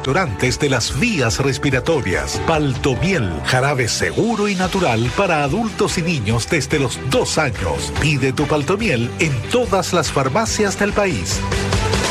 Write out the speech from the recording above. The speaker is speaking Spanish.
expectorantes de las vías respiratorias. Paltomiel, jarabe seguro y natural para adultos y niños desde los 2 años. Pide tu Paltomiel en todas las farmacias del país.